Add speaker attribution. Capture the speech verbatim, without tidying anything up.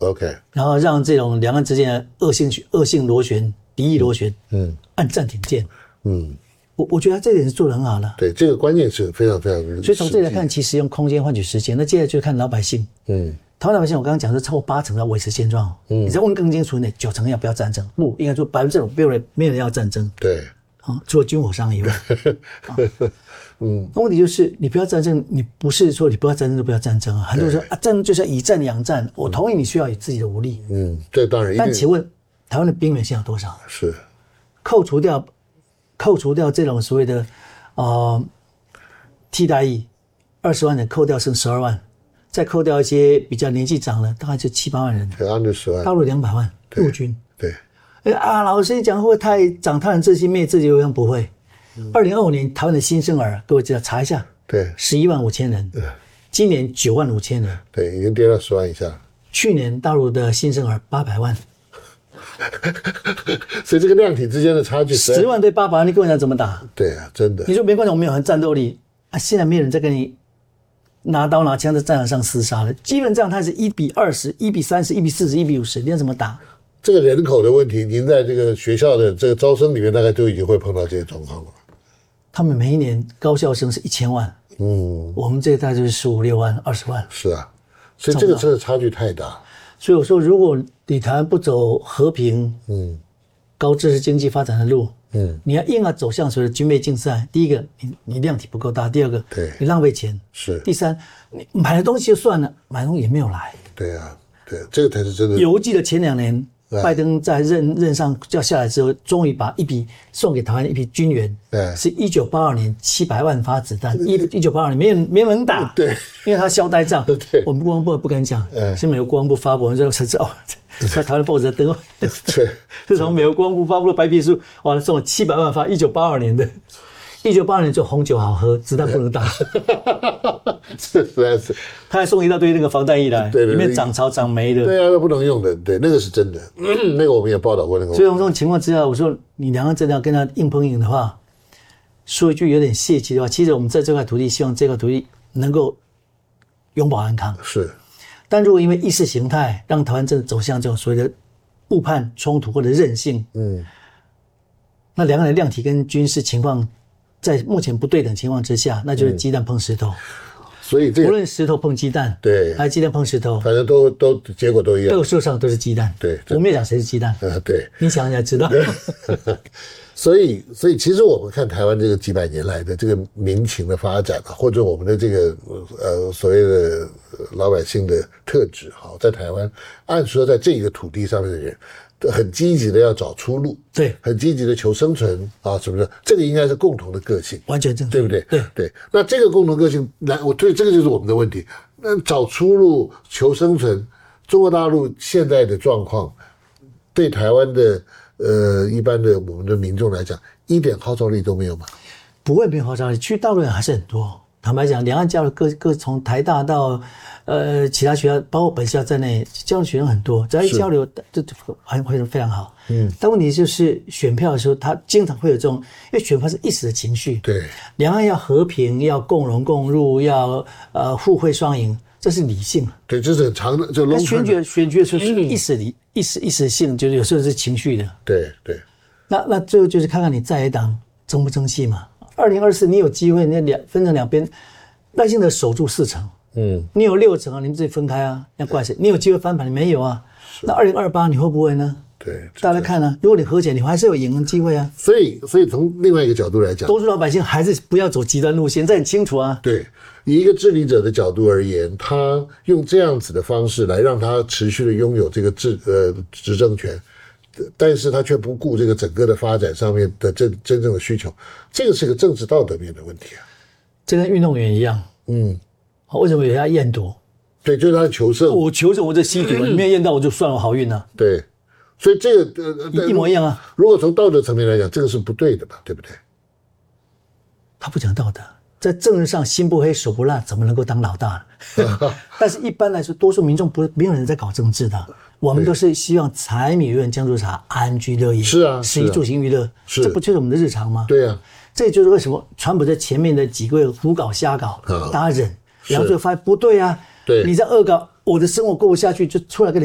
Speaker 1: OK，
Speaker 2: 然后让这种两岸之间的恶性恶性螺旋、敌意螺旋，嗯，按暂停键，嗯，我我觉得他这点是做得很好的。
Speaker 1: 对，这个观念是非常非常。
Speaker 2: 所以从这里来看，其实用空间换取时间。那接下来就看老百姓，嗯，台湾老百姓，我刚刚讲是超过八成要维持现状，嗯，你再问更清楚一点，九成要不要战争？不，应该说百分之五没有人没有人要战争，
Speaker 1: 对，
Speaker 2: 啊，除了军火商以外，啊嗯，那问题就是你不要战争，你不是说你不要战争就不要战争啊。很多人说啊，战争就是要以战养战，我同意你需要有自己的武力，
Speaker 1: 嗯，这当然。
Speaker 2: 但请问台湾的兵员现在有多少？
Speaker 1: 是，
Speaker 2: 扣除掉扣除掉这种所谓的呃替代役，二十万人扣掉剩十二万，再扣掉一些比较年纪长了，大概就七八万人，
Speaker 1: 对，二十万，
Speaker 2: 大陆两百万陆军，
Speaker 1: 对。
Speaker 2: 哎啊，老师你讲会不会太长他人志气灭自己？我想不会。二零二五年台湾的新生儿，各位知道查一下，
Speaker 1: 对，
Speaker 2: 十一万五千人，今年九万五千人，
Speaker 1: 对，已经跌到十万以下。
Speaker 2: 去年大陆的新生儿八百万，
Speaker 1: 所以这个量体之间的差距，
Speaker 2: 十万对八百万，你跟我讲怎么打？
Speaker 1: 对啊，真的。
Speaker 2: 你说没关系，我们有很战斗力啊，现在没有人在跟你拿刀拿枪在战场上厮杀了，基本上它是一比二十、一比三十、一比四十、一比五十，你要怎么打？
Speaker 1: 这个人口的问题，您在这个学校的这个招生里面，大概都已经会碰到这些状况了。
Speaker 2: 他们每一年高校生是一千万，嗯，我们这个大概就是十五六万、二十万。
Speaker 1: 是啊，所以这个真的差距太大。
Speaker 2: 所以我说，如果你台湾不走和平、嗯，高知识经济发展的路，嗯，你要硬要走向所谓的军备竞赛，第一个，你你量体不够大；第二个，
Speaker 1: 对，
Speaker 2: 你浪费钱；
Speaker 1: 是；
Speaker 2: 第三，你买的东西就算了，买的东西也没有来。
Speaker 1: 对啊，对，这个才是真的。
Speaker 2: 犹记得前两年。拜登在任任上要下来之后，终于把一笔送给台湾的一批军援，是一九八二年七百万发子弹，一一九八二年没人没人打，
Speaker 1: 对，
Speaker 2: 因为他消呆仗，对，我们国防部不敢讲，是美国国防部发布，我们就才知道，在台湾报纸登，对，是从美国国防部发布的白皮书，完了送了七百万发，一九八二年的。一九八二年就红酒好喝，子弹不能打，
Speaker 1: 是实在是。
Speaker 2: 他还送一大堆那个防弹衣来，
Speaker 1: 对对对，
Speaker 2: 里面长草长霉的。
Speaker 1: 对啊，那不能用的，对，那个是真的，嗯、那个我们也报道过那个。
Speaker 2: 所以从这种情况之下，我说你两岸真的要跟他硬碰硬的话，说一句有点泄气的话，其实我们在这块土地，希望这块土地能够永保安康。
Speaker 1: 是。
Speaker 2: 但如果因为意识形态让台湾真的走向这种所谓的误判冲突或者韧性，嗯，那两岸的量体跟军事情况。在目前不对等情况之下，那就是鸡蛋碰石头。嗯、
Speaker 1: 所以这个
Speaker 2: 无论石头碰鸡蛋，
Speaker 1: 对，
Speaker 2: 还是鸡蛋碰石头，
Speaker 1: 反正都都结果都一样，
Speaker 2: 都受伤都是鸡蛋。
Speaker 1: 对，
Speaker 2: 我没有讲谁是鸡蛋。
Speaker 1: 啊，对，
Speaker 2: 你想想知道。
Speaker 1: 所以，所以其实我们看台湾这个几百年来的这个民情的发展啊，或者我们的这个呃所谓的老百姓的特质，好，在台湾，按说在这个土地上面的人。很积极的要找出路，
Speaker 2: 对，很
Speaker 1: 积极的求生存啊，是不是？这个应该是共同的个性，
Speaker 2: 完全正确，
Speaker 1: 对不对？
Speaker 2: 对
Speaker 1: 对。那这个共同个性，来，我对这个就是我们的问题。那找出路、求生存，中国大陆现在的状况，对台湾的呃一般的我们的民众来讲，一点号召力都没有吗？
Speaker 2: 不会没有号召力，去大陆人还是很多。坦白讲，两岸交流各各从台大到呃其他学校，包括本校在内，交流学生很多，只要一交流，就很会非常好。嗯，但问题就是选票的时候，他经常会有这种，因为选票是一时的情绪。
Speaker 1: 对，
Speaker 2: 两岸要和平，要共荣共入，要呃互惠双赢，这是理性。
Speaker 1: 对，这是很长的，就
Speaker 2: 那选举选举的时候是一时理、嗯、一时一时性，就是有时候是情绪的。
Speaker 1: 对对。
Speaker 2: 那那最后就是看看你在野党争不争气嘛。二零二四你有机会，你两分成两边，耐心的守住四成，嗯，你有六成啊，你们自己分开啊，要怪谁？你有机会翻盘，你没有啊？那二零二八你会不会呢？
Speaker 1: 对，
Speaker 2: 大家看啊，如果你和解，你还是有赢的机会啊。
Speaker 1: 所以，所以从另外一个角度来讲，
Speaker 2: 多数老百姓还是不要走极端路线，这很清楚啊。
Speaker 1: 对，以一个治理者的角度而言，他用这样子的方式来让他持续的拥有这个治呃执政权。但是他却不顾这个整个的发展上面的真真正的需求，这个是个政治道德面的问题啊。
Speaker 2: 这跟运动员一样，嗯，为什么有人要验毒？
Speaker 1: 对，就是他求胜。
Speaker 2: 我求胜，我在吸毒，你没有验到我就算我好运啊。
Speaker 1: 对，所以这个呃
Speaker 2: 一模一样啊。
Speaker 1: 如果从道德层面来讲，这个是不对的嘛，对不对？
Speaker 2: 他不讲道德，在政治上心不黑手不辣，怎么能够当老大呢？但是一般来说，多数民众不没有人在搞政治的。我们都是希望柴米油盐酱醋茶安居乐业，
Speaker 1: 是啊，
Speaker 2: 食衣住行娱乐，这不就是我们的日常吗？
Speaker 1: 对啊，
Speaker 2: 这就是为什么川普在前面的几个月胡搞瞎搞，大家忍，然后就发现不对啊，
Speaker 1: 对，
Speaker 2: 你在恶搞，我的生活过不下去，就出来跟你。